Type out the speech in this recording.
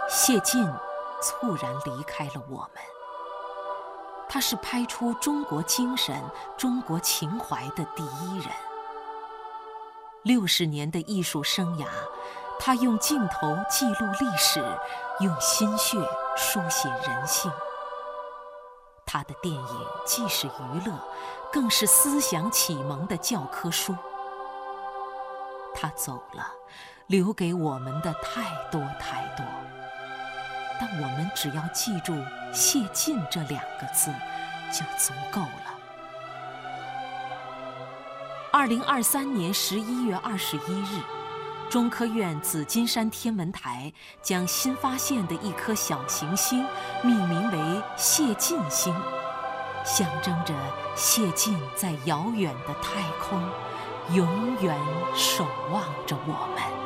谢晋猝然离开了我们。他是拍出中国精神、中国情怀的第一人。60年的艺术生涯，他用镜头记录历史，用心血书写人性。他的电影既是娱乐，更是思想启蒙的教科书。他走了，留给我们的太多太多，但我们只要记住谢晋这2个字就足够了。2023年11月21日，中科院紫金山天文台将新发现的一颗小行星命名为谢晋星，象征着谢晋在遥远的太空永远守望着我们。